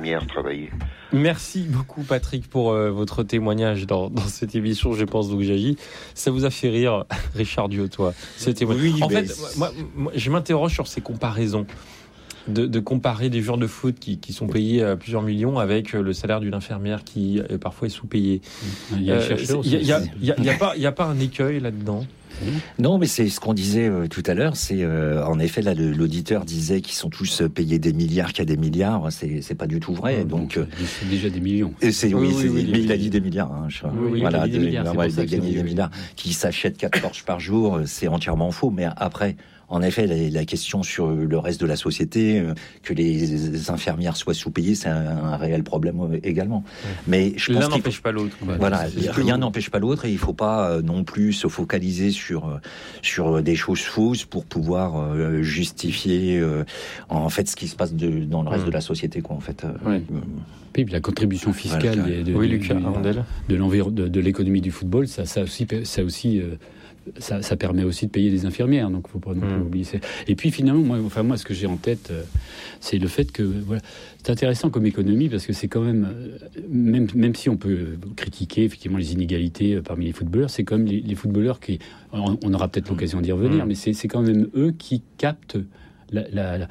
infirmières travailler. Merci beaucoup Patrick pour votre témoignage dans cette émission. Je pense donc j'agis. Ça vous a fait rire, Richard Diotois, ce témoignage. Oui, en fait, moi, je m'interroge sur ces comparaisons. De comparer des joueurs de foot qui sont payés à plusieurs millions avec le salaire d'une infirmière qui parfois est sous-payée. Il y a y a pas un écueil là-dedans? Non, mais c'est ce qu'on disait tout à l'heure. C'est en effet là, l'auditeur disait qu'ils sont tous payés des milliards, qu'il y a des milliards. C'est pas du tout vrai. Donc c'est déjà des millions. Et mais il a dit des milliards. Hein, voilà, il a gagné des milliards. Qui s'achètent 4 torches par jour, c'est entièrement faux. Mais après. En effet, la question sur le reste de la société, que les infirmières soient sous-payées, c'est un réel problème également. Ouais. Mais je pense l'un n'empêche pas l'autre. Voilà, rien n'empêche pas l'autre et il ne faut pas non plus se focaliser sur des choses fausses pour pouvoir justifier en fait ce qui se passe dans le reste de la société, quoi. En fait. Et puis la contribution fiscale de l'économie du football, ça aussi. Ça permet aussi de payer des infirmières, donc il ne faut pas non plus oublier ça. Et puis finalement, moi, ce que j'ai en tête, c'est le fait que c'est intéressant comme économie parce que c'est quand même si on peut critiquer effectivement les inégalités parmi les footballeurs, c'est quand même les footballeurs qui, on aura peut-être l'occasion d'y revenir, mais c'est quand même eux qui captent la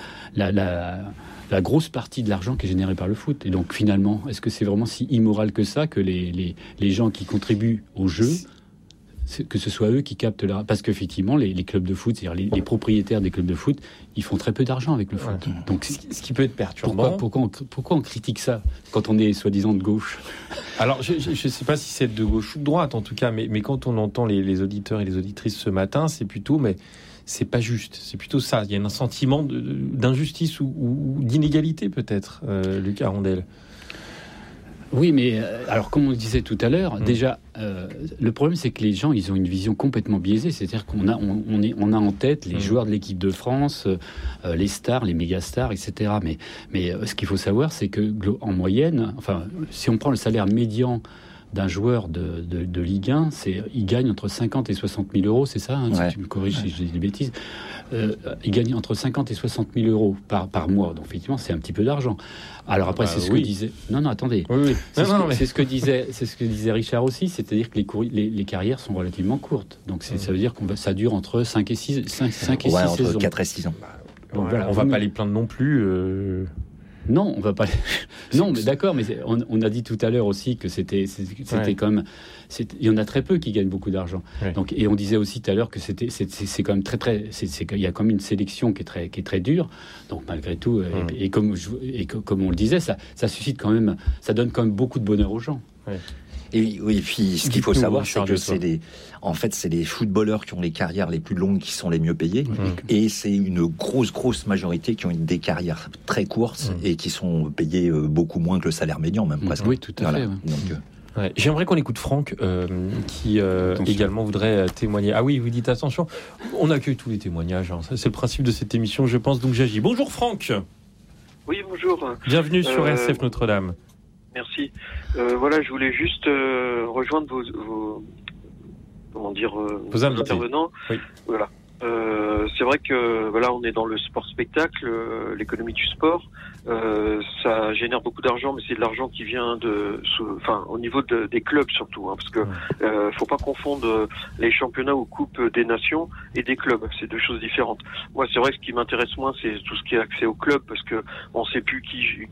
grosse partie de l'argent qui est généré par le foot. Et donc finalement, est-ce que c'est vraiment si immoral que ça que les gens qui contribuent au jeu, que ce soit eux qui captent parce qu'effectivement les clubs de foot, c'est-à-dire les propriétaires des clubs de foot, ils font très peu d'argent avec le foot. Ouais. Donc ce qui peut être perturbant. Pourquoi on critique ça quand on est soi-disant de gauche? Alors je ne sais pas si c'est de gauche ou de droite en tout cas, mais quand on entend les auditeurs et les auditrices ce matin, c'est plutôt c'est pas juste, c'est plutôt ça. Il y a un sentiment d'injustice ou d'inégalité peut-être, Lucas Rondel. Oui, mais alors comme on le disait tout à l'heure, déjà, le problème c'est que les gens, ils ont une vision complètement biaisée. C'est-à-dire qu'on a en tête les joueurs de l'équipe de France, les stars, les méga stars, etc. Mais ce qu'il faut savoir, c'est que en moyenne, enfin, si on prend le salaire médian d'un joueur de Ligue 1, il gagne entre 50 et 60 000 euros, c'est ça, si tu me corriges si je dis des bêtises. Il gagne entre 50 et 60 000 euros par mois, donc effectivement c'est un petit peu d'argent. Alors après c'est ce que disait... Non, attendez. Oui. C'est ce que disait Richard aussi, c'est-à-dire que les carrières sont relativement courtes. Donc ça veut dire que ça dure entre 5 et 6 saisons. Entre 4 et 6 ans. Donc, voilà, on ne va pas les plaindre non plus... Non, on va pas. Non, mais d'accord, mais on a dit tout à l'heure aussi que c'était quand même. Il y en a très peu qui gagnent beaucoup d'argent. Ouais. Donc, et on disait aussi tout à l'heure que c'est quand même il y a quand même une sélection qui est très dure. Donc malgré tout, et comme on le disait, ça suscite quand même, ça donne quand même beaucoup de bonheur aux gens. Ouais. Et puis ce qu'il faut savoir, c'est que c'est les footballeurs qui ont les carrières les plus longues qui sont les mieux payés, et c'est une grosse majorité qui ont des carrières très courtes et qui sont payés beaucoup moins que le salaire médian, même presque. Oui, tout à fait. Donc, j'aimerais qu'on écoute Franck qui également voudrait témoigner. Ah oui, vous dites attention, on accueille tous les témoignages, c'est le principe de cette émission, je pense, donc j'agis. Bonjour Franck. Oui, bonjour. Bienvenue sur RCF Notre-Dame. Merci. Je voulais juste rejoindre vos intervenants. Oui. Voilà. C'est vrai que on est dans le sport spectacle, l'économie du sport. Ça génère beaucoup d'argent, mais c'est de l'argent qui vient au niveau des clubs surtout, parce que faut pas confondre les championnats ou coupes des nations et des clubs. C'est deux choses différentes. Moi, c'est vrai que ce qui m'intéresse moins, c'est tout ce qui est accès au club, parce que on sait plus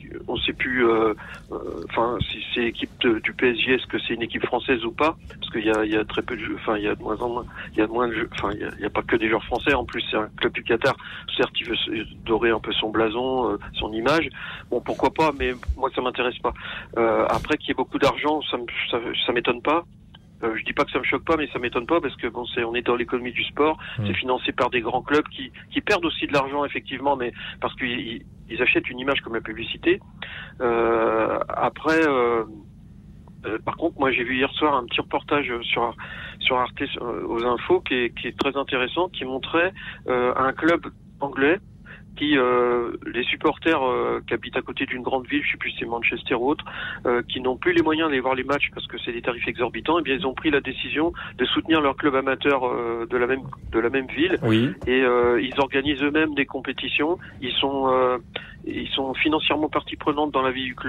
si c'est l'équipe du PSG, est-ce que c'est une équipe française ou pas, parce qu'il y a très peu de jeux, il y a de moins en moins, il y a de jeux, il y a pas que des joueurs français. En plus, c'est un club du Qatar. Certes, il veut dorer un peu son blason, son image. Bon, pourquoi pas, mais moi, ça m'intéresse pas. Après, qu'il y ait beaucoup d'argent, ça m'étonne pas. Je dis pas que ça me choque pas, mais ça m'étonne pas parce que on est dans l'économie du sport. C'est financé par des grands clubs qui perdent aussi de l'argent, effectivement, mais parce qu'ils achètent une image comme la publicité. Après. Par contre, moi, j'ai vu hier soir un petit reportage sur Arte aux infos qui est très intéressant, qui montrait un club anglais qui les supporters qui habitent à côté d'une grande ville, je sais plus si c'est Manchester ou autre, qui n'ont plus les moyens d'aller voir les matchs parce que c'est des tarifs exorbitants, et bien ils ont pris la décision de soutenir leur club amateur de la même ville. Oui. Et ils organisent eux-mêmes des compétitions. Ils sont financièrement partie prenante dans la vie du club.